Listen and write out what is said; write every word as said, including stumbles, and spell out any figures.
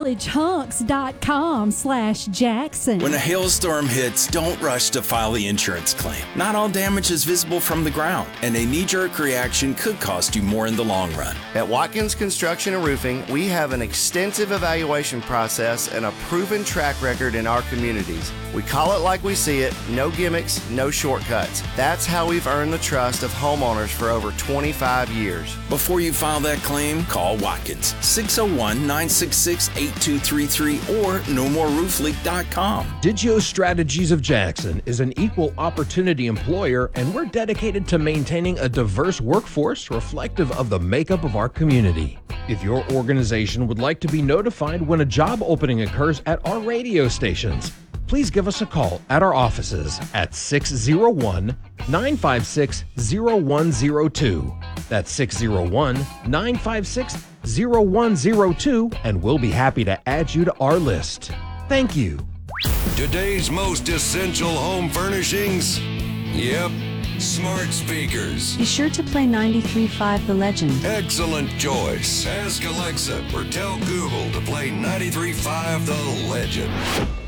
collegehunks.com slash Jackson. When a hailstorm hits, don't rush to file the insurance claim. Not all damage is visible from the ground, and a knee-jerk reaction could cost you more in the long run. At Watkins Construction and Roofing, we have an extensive evaluation process and a proven track record in our communities. We call it like we see it, no gimmicks, no shortcuts. That's how we've earned the trust of homeowners for over twenty-five years. Before you file that claim, call Watkins, six oh one, nine six six, eight two three three or no more roof leak dot com. Digio Strategies of Jackson is an equal opportunity employer, and we're dedicated to maintaining a diverse workforce reflective of the makeup of our community. If your organization would like to be notified when a job opening occurs at our radio stations, please give us a call at our offices at six oh one, nine five six, oh one oh two. That's six oh one, nine five six, oh one oh two, and we'll be happy to add you to our list. Thank you. Today's most essential home furnishings? Yep, smart speakers. Be sure to play ninety-three point five The Legend. Excellent choice. Ask Alexa or tell Google to play ninety-three point five The Legend.